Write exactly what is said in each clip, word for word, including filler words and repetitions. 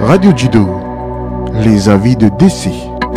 Radio Judo, les avis de décès.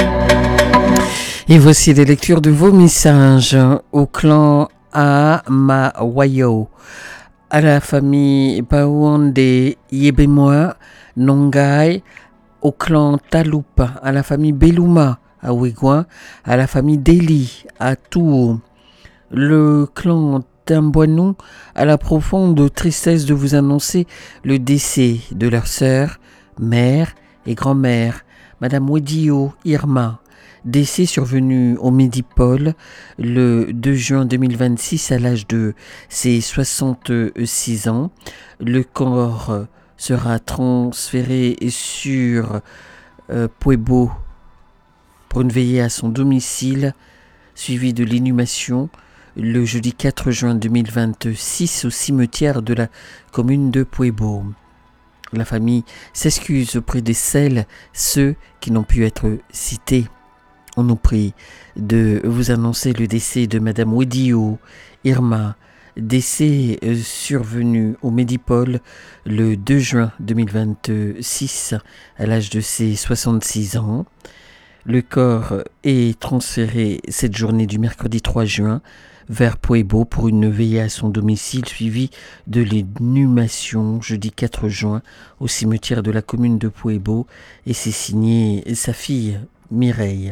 Et voici les lectures de vos messages au clan Amawayo, à la famille Paouande Yebemoa, Nongai, au clan Taloupa, à la famille Belouma, à Ouégouin, à la famille Deli, à Touo, le clan Tambouanou, à la profonde tristesse de vous annoncer le décès de leur sœur, mère et grand-mère, Madame Wedio Irma, décès survenu au Médipôle le deux juin deux mille vingt-six à l'âge de ses soixante-six ans. Le corps sera transféré sur euh, Puebo pour une veillée à son domicile, suivi de l'inhumation le jeudi quatre juin deux mille vingt-six au cimetière de la commune de Puebo. La famille s'excuse auprès des celles, ceux qui n'ont pu être cités. On nous prie de vous annoncer le décès de Madame Wedio Irma, décès survenu au Médipôle le deux juin deux mille vingt-six à l'âge de ses soixante-six ans. Le corps est transféré cette journée du mercredi trois juin vers Puebo pour une veillée à son domicile suivie de l'inhumation jeudi quatre juin au cimetière de la commune de Puebo, et c'est signé sa fille Mireille.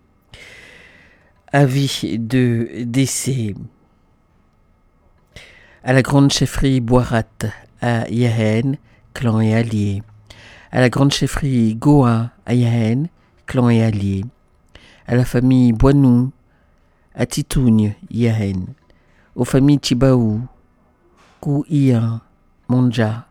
Avis de décès à la grande chefferie Boirat à Yahen, clan et alliés. À la grande chefferie Goa à Yahen, clan et alliés. À la famille Boinou à Titougne, Yahen. Aux familles Chibaou, Kouia, Monja,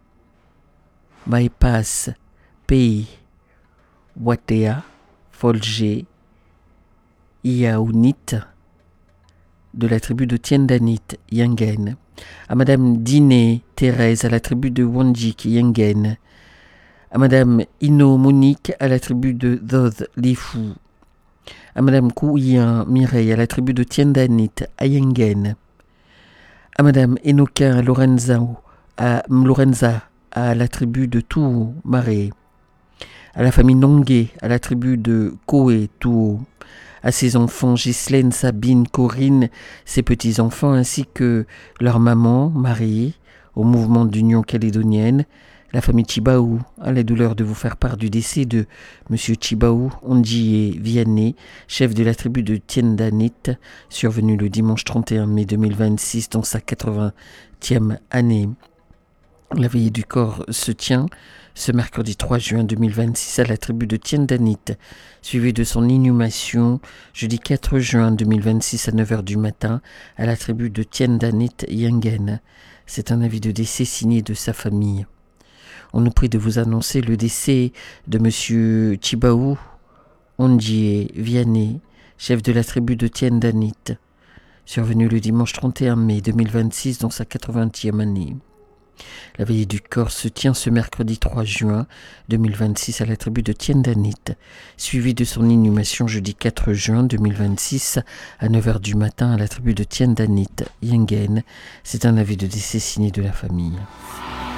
Bypass, Pays, Watea, Folgé, Iaounit, de la tribu de Tiendanit, Yangen. À Madame Diné Thérèse, à la tribu de Wandjik, Yangen. À Madame Ino Monique, à la tribu de Dod, Lifou. À Madame Kouya Mireille, à la tribu de Tiendanit, à Yangen. À Madame Enoka Lorenza, à Lorenza, à la tribu de Tou Maré. À la famille Nongué, à la tribu de Koé Tou. À ses enfants Ghislaine, Sabine, Corinne, ses petits-enfants, ainsi que leur maman, mariée au mouvement d'union calédonienne. La famille Chibaou a la douleur de vous faire part du décès de M. Chibaou Ondjié Vianney, chef de la tribu de Tiendanit, survenu le dimanche trente et un mai deux mille vingt-six dans sa quatre-vingtième année. La veillée du corps se tient ce mercredi trois juin deux mille vingt-six à la tribu de Tiendanit, suivie de son inhumation jeudi quatre juin deux mille vingt-six à neuf heures du matin à la tribu de Tiendanit Yangen. C'est un avis de décès signé de sa famille. On nous prie de vous annoncer le décès de M. Chibaou Ondjié Vianney, chef de la tribu de Tiendanit, survenu le dimanche trente et un mai deux mille vingt-six dans sa quatre-vingtième année. La veillée du corps se tient ce mercredi trois juin deux mille vingt-six à la tribu de Tiendanit, suivie de son inhumation jeudi quatre juin deux mille vingt-six à neuf heures du matin à la tribu de Tiendanit, Yangen. C'est un avis de décès signé de la famille.